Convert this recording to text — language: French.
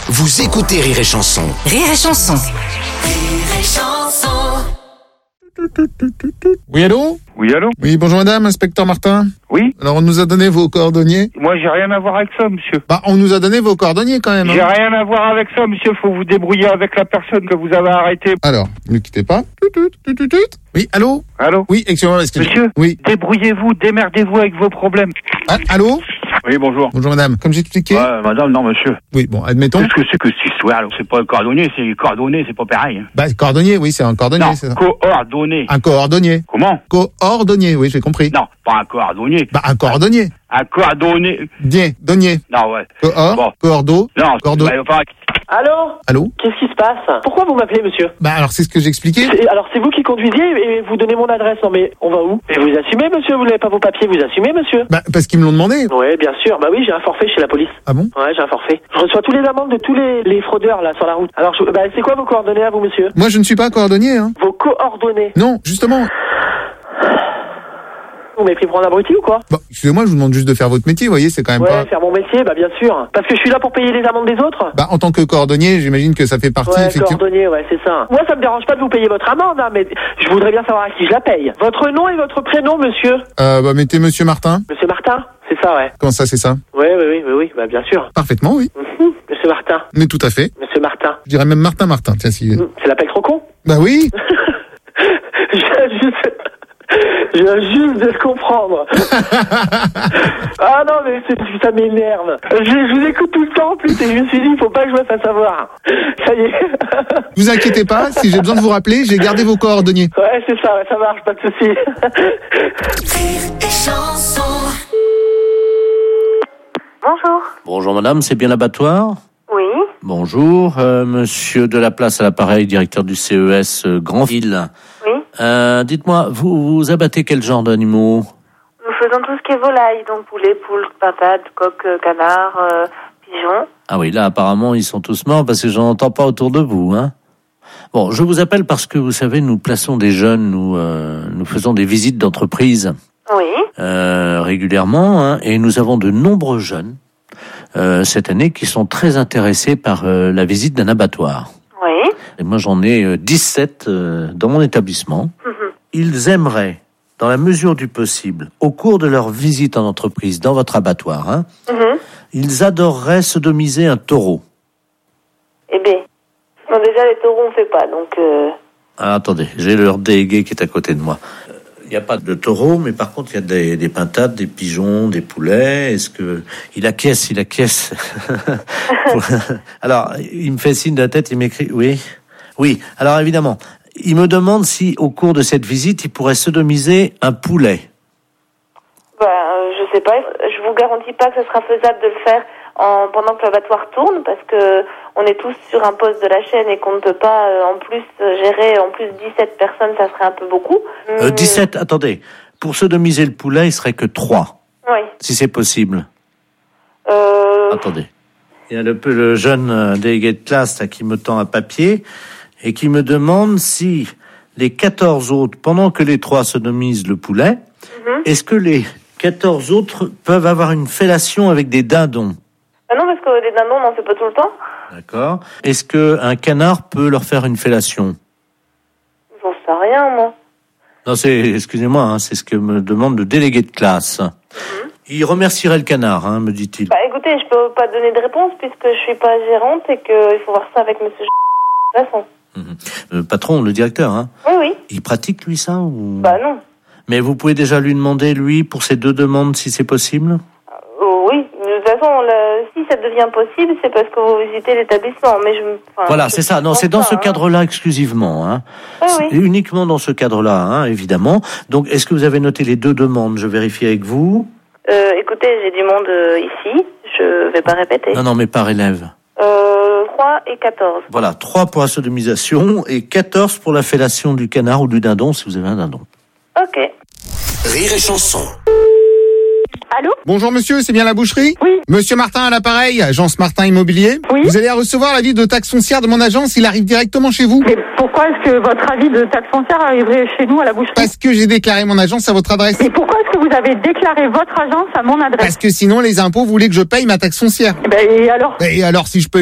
Vous écoutez Rire et Chanson. Rire et Chanson. Rire et Chanson. Oui, allô? Oui, allô? Oui, bonjour madame, inspecteur Martin. Oui? Alors, on nous a donné vos coordonnées. Moi, j'ai rien à voir avec ça, monsieur. On nous a donné vos coordonnées quand même. J'ai rien à voir avec ça, monsieur. Faut vous débrouiller avec la personne que vous avez arrêtée. Alors, ne quittez pas. Oui, allô? Allô? Oui, excusez-moi. Monsieur? Oui. Débrouillez-vous, démerdez-vous avec vos problèmes. Allô? Oui, bonjour. Bonjour madame. Comme j'expliquais. Madame, non, monsieur. Oui, bon, admettons. Qu'est-ce que c'est que cette histoire? C'est pas un cordonnier, c'est cordonnier, c'est pas pareil. Cordonnier, oui, c'est un cordonnier, Non, c'est ça. coordonné. Un coordonnier. Comment? Coordonnier, oui, j'ai compris. Non, pas un cordonnier. Un cordonnier. Un cordonné. Donnier. Non, ouais. Cordo. Non, Cordo. Allô? Allô? Qu'est-ce qui se passe? Pourquoi vous m'appelez, monsieur? Alors, c'est ce que j'expliquais. Alors, c'est vous qui conduisiez et vous donnez mon adresse. Non, mais on va où? Et vous assumez, monsieur? Vous n'avez pas vos papiers, vous assumez, monsieur? Parce qu'ils me l'ont demandé. Ouais, bien sûr. Bah oui, j'ai un forfait chez la police. Ah bon? Ouais, j'ai un forfait. Je reçois tous les amendes de tous les fraudeurs, là, sur la route. Alors, c'est quoi vos coordonnées à vous, monsieur? Moi, je ne suis pas coordonnier, hein. Vos coordonnées? Non, justement. Vous m'avez pris pour un abruti ou quoi? Excusez-moi, je vous demande juste de faire votre métier, vous voyez, c'est quand même pas... Ouais, faire mon métier, bien sûr. Parce que je suis là pour payer les amendes des autres. En tant que coordonnier, j'imagine que ça fait partie, Ouais, effectivement... coordonnier, ouais, c'est ça. Moi, ça me dérange pas de vous payer votre amende, hein, mais je voudrais bien savoir à qui je la paye. Votre nom et votre prénom, monsieur? Mettez Monsieur Martin. Monsieur Martin? C'est ça, ouais. Comment ça, c'est ça? Oui, bien sûr. Parfaitement, oui. Monsieur Martin. Mais tout à fait. Monsieur Martin. Je dirais même Martin, tiens, si... C'est l'appel trop con? Oui. Je viens juste de le comprendre. Ah non, mais ça m'énerve. Je vous écoute tout le temps en plus et je me suis dit, il faut pas que je me fasse avoir. Ça y est. Vous inquiétez pas, si j'ai besoin de vous rappeler, j'ai gardé vos coordonnées. Ouais, c'est ça, ça marche, pas de souci. Rire et Chanson. Bonjour. Bonjour madame, c'est bien l'abattoir? Oui. Bonjour, monsieur Delaplace à l'appareil, directeur du CES Grandville. Oui. Dites-moi, vous abattez quel genre d'animaux? Nous faisons tout ce qui est volaille, donc poulet, poule, pintade, coq, canard, pigeon. Ah oui, là apparemment ils sont tous morts parce que j'en entends pas autour de vous, hein. Bon, je vous appelle parce que vous savez, nous plaçons des jeunes, nous faisons des visites d'entreprise. Oui. Régulièrement, hein, et nous avons de nombreux jeunes cette année qui sont très intéressés par la visite d'un abattoir. Oui. Et moi j'en ai 17 dans mon établissement. Ils aimeraient, dans la mesure du possible, au cours de leur visite en entreprise dans votre abattoir, ils adoreraient sodomiser un taureau. Eh bien, non, déjà les taureaux on fait pas, donc... Ah, attendez, j'ai leur délégué qui est à côté de moi. Il n'y a pas de taureau, mais par contre, il y a des pintades, des pigeons, des poulets. Est-ce que... Il acquiesce. Alors, il me fait signe de la tête, il m'écrit... Oui, alors évidemment, il me demande si, au cours de cette visite, il pourrait sodomiser un poulet. Je sais pas, je vous garantis pas que ce sera faisable de le faire pendant que l'abattoir tourne, parce que on est tous sur un poste de la chaîne et qu'on ne peut pas en plus gérer 17 personnes, ça serait un peu beaucoup. 17, attendez. Pour sodomiser le poulet, il serait que 3. Oui. Si c'est possible. Attendez. Il y a le jeune délégué de classe là, qui me tend un papier et qui me demande si les 14 autres, pendant que les 3 sodomisent le poulet, est-ce que les 14 autres peuvent avoir une fellation avec des dindons? Ah non, parce que les dindons, on n'en fait pas tout le temps. D'accord. Est-ce qu'un canard peut leur faire une fellation? J'en sais rien, moi. Non, excusez-moi, hein, c'est ce que me demande le délégué de classe. Il remercierait le canard, me dit-il. Écoutez, je peux pas donner de réponse puisque je suis pas gérante et qu'il faut voir ça avec monsieur de toute façon. Le patron, le directeur, hein? Oui. Il pratique, lui, ça, ou... Non. Mais vous pouvez déjà lui demander, lui, pour ces 2 demandes, si c'est possible? Oui, de toute façon, si ça devient possible, c'est parce que vous visitez l'établissement. Mais voilà, c'est ça. Non, c'est dans ce cadre-là exclusivement. Hein. Oui. Uniquement dans ce cadre-là, hein, évidemment. Donc, est-ce que vous avez noté les 2 demandes? Je vérifie avec vous. Écoutez, j'ai du monde ici. Je vais pas répéter. Non, mais par élève. 3 et 14. Voilà, 3 pour la sodomisation et 14 pour la fellation du canard ou du dindon, si vous avez un dindon. Ok. Rire et Chanson. Allô? Bonjour monsieur, c'est bien la boucherie? Oui. Monsieur Martin à l'appareil, agence Martin Immobilier. Oui. Vous allez recevoir l'avis de taxe foncière de mon agence, il arrive directement chez vous. Mais pourquoi est-ce que votre avis de taxe foncière arriverait chez nous à la boucherie? Parce que j'ai déclaré mon agence à votre adresse. Et pourquoi est-ce que vous avez déclaré votre agence à mon adresse? Parce que sinon les impôts voulaient que je paye ma taxe foncière. Et alors? Et alors si je peux